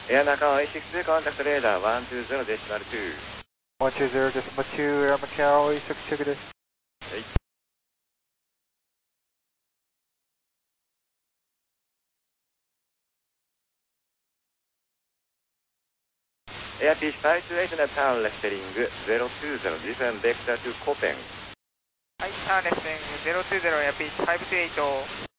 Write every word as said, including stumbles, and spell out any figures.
Air Macau A six two, contact radar one two zero decimal two. one two zero decimal two, Air Macau A six two です。 はい。Airfish five two eight, turn left heading zero two zero, descend vector to Copen. はい、ターンレフティングゼロツーゼロエアピーチファイブツーエイト。